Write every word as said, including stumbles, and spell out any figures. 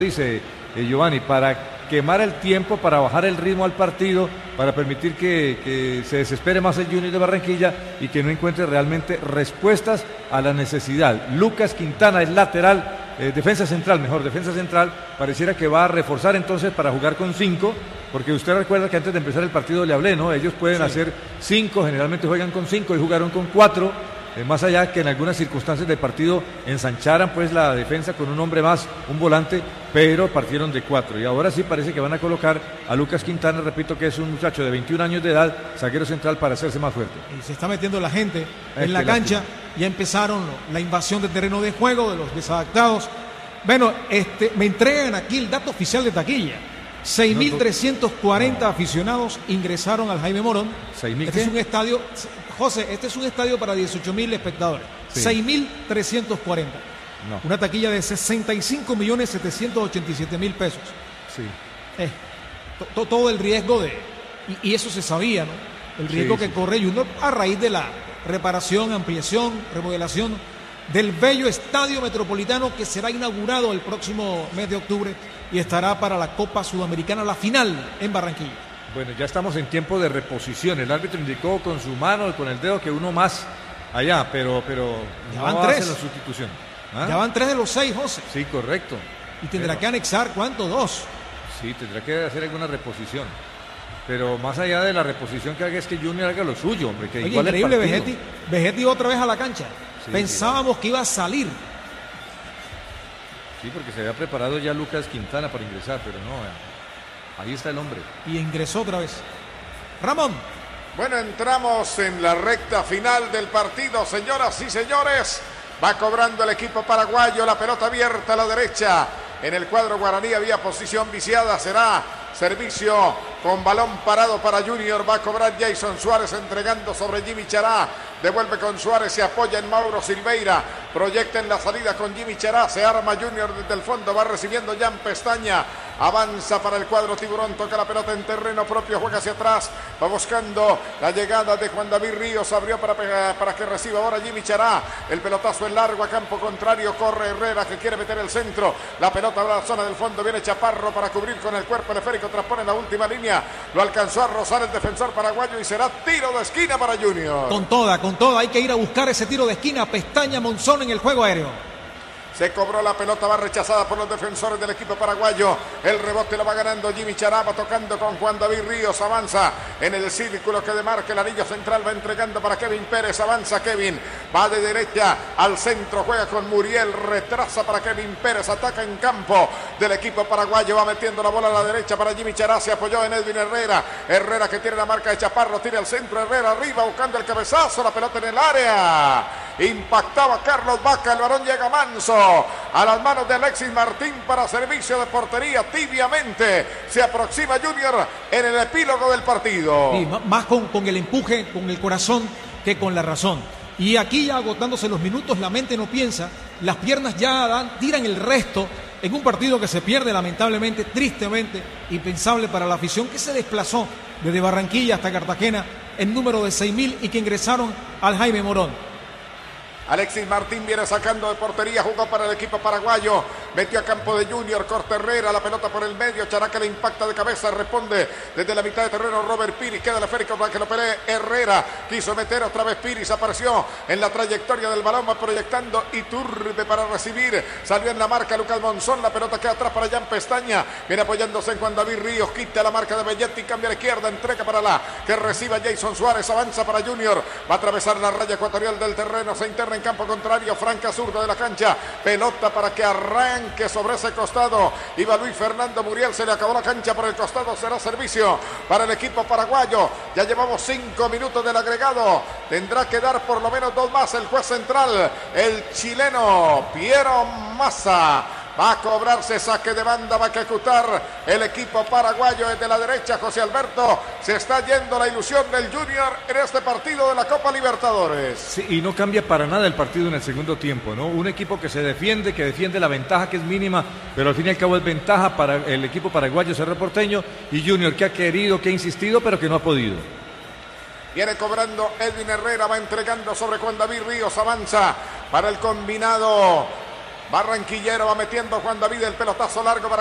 dice eh, Giovanni, para quemar el tiempo, para bajar el ritmo al partido, para permitir que, que se desespere más el Junior de Barranquilla y que no encuentre realmente respuestas a la necesidad. Lucas Quintana es lateral, eh, defensa central, mejor, defensa central, pareciera que va a reforzar entonces para jugar con cinco, porque usted recuerda que antes de empezar el partido le hablé, ¿no? Ellos pueden sí. hacer cinco, generalmente juegan con cinco y jugaron con cuatro. Eh, más allá que en algunas circunstancias del partido ensancharan pues la defensa con un hombre más, un volante, pero partieron de cuatro y ahora sí parece que van a colocar a Lucas Quintana, repito que es un muchacho de veintiún años de edad, zaguero central, para hacerse más fuerte. Y se está metiendo la gente en eh, la cancha, lástima. Ya empezaron la invasión del terreno de juego de los desadaptados. Bueno, este, me entregan aquí el dato oficial de taquilla. seis mil trescientos cuarenta no. aficionados ingresaron al Jaime Morón. ¿seis mil Este qué? es un estadio, José, este es un estadio para dieciocho mil espectadores. Sí. seis mil trescientos cuarenta. No. Una taquilla de sesenta y cinco millones setecientos ochenta y siete mil pesos. Sí. Eh, to, to, todo el riesgo de... Y, y eso se sabía, ¿no? El riesgo sí, que sí. corre Junior a raíz de la reparación, ampliación, remodelación del bello estadio metropolitano que será inaugurado el próximo mes de octubre y estará para la Copa Sudamericana, la final en Barranquilla. Bueno, ya estamos en tiempo de reposición. El árbitro indicó con su mano y con el dedo que uno más allá, pero, pero ya no van tres. hace la sustitución. ¿Ah? Ya van tres de los seis, José. Sí, correcto. Y tendrá pero, que anexar, ¿cuánto? Dos. Sí, tendrá que hacer alguna reposición. Pero más allá de la reposición que haga es que Junior haga lo suyo, hombre. Que Oye, igual increíble, Vegetti, Vegetti otra vez a la cancha. Sí, Pensábamos sí. que iba a salir. Sí, porque se había preparado ya Lucas Quintana para ingresar, pero no, ahí está el hombre. Y ingresó otra vez. Ramón. Bueno, entramos en la recta final del partido, señoras y señores. Va cobrando el equipo paraguayo, la pelota abierta a la derecha. En el cuadro guaraní había posición viciada, será servicio con balón parado para Junior. Va a cobrar Jason Suárez entregando sobre Jimmy Chará. Devuelve con Suárez, se apoya en Mauro Silveira. Proyecta en la salida con Jimmy Chará. Se arma Junior desde el fondo. Va recibiendo Jan Pestaña. Avanza para el cuadro tiburón. Toca la pelota en terreno propio. Juega hacia atrás. Va buscando la llegada de Juan David Ríos. Abrió para, para que reciba ahora Jimmy Chará. El pelotazo en largo a campo contrario. Corre Herrera que quiere meter el centro. La pelota a la zona del fondo. Viene Chaparro para cubrir con el cuerpo esférico. Transpone en la última línea. Lo alcanzó a rozar el defensor paraguayo y será tiro de esquina para Junior. Con toda, con toda. Hay que ir a buscar ese tiro de esquina. Pestaña, Monzón en el juego aéreo. Se cobró la pelota, va rechazada por los defensores del equipo paraguayo. El rebote lo va ganando Jimmy Chará, va tocando con Juan David Ríos. Avanza en el círculo que demarca el anillo central. Va entregando para Kevin Pérez. Avanza Kevin. Va de derecha al centro. Juega con Muriel. Retrasa para Kevin Pérez. Ataca en campo del equipo paraguayo. Va metiendo la bola a la derecha para Jimmy Chará. Se apoyó en Edwin Herrera. Herrera que tiene la marca de Chaparro. Tira al centro. Herrera arriba buscando el cabezazo. La pelota en el área. Impactaba Carlos Vaca. El balón llega manso a las manos de Alexis Martín para servicio de portería. Tibiamente se aproxima Junior en el epílogo del partido. Sí, más con, con el empuje, con el corazón que con la razón. Y aquí ya agotándose los minutos, la mente no piensa, las piernas ya dan, tiran el resto en un partido que se pierde lamentablemente, tristemente, impensable para la afición que se desplazó desde Barranquilla hasta Cartagena en número de seis mil y que ingresaron al Jaime Morón. Alexis Martín viene sacando de portería, jugó para el equipo paraguayo, metió a campo de Junior, corta Herrera, la pelota por el medio, Chará que le impacta de cabeza, responde desde la mitad de terreno Robert Piris, queda el esférico para que lo pelee Herrera, quiso meter otra vez Piris, apareció en la trayectoria del balón, va proyectando Iturbe para recibir, salió en la marca Lucas Monzón, la pelota queda atrás para Jan Pestaña, viene apoyándose en Juan David Ríos, quita la marca de Belletti, cambia a la izquierda, entrega para la que reciba Jason Suárez, avanza para Junior, va a atravesar la raya ecuatorial del terreno, se interna en campo contrario, franca zurda de la cancha, pelota para que arranque sobre ese costado, iba Luis Fernando Muriel, se le acabó la cancha por el costado, será servicio para el equipo paraguayo, ya llevamos cinco minutos del agregado, tendrá que dar por lo menos dos más el juez central, el chileno Piero Massa. Va a cobrarse saque de banda, va a ejecutar el equipo paraguayo desde la derecha. José Alberto, se está yendo la ilusión del Junior en este partido de la Copa Libertadores. Sí, y no cambia para nada el partido en el segundo tiempo, ¿no? Un equipo que se defiende, que defiende la ventaja que es mínima, pero al fin y al cabo es ventaja para el equipo paraguayo Cerro Porteño, y Junior que ha querido, que ha insistido, pero que no ha podido. Viene cobrando Edwin Herrera, va entregando sobre Juan David Ríos, avanza para el combinado Barranquillero va metiendo Juan David el pelotazo largo para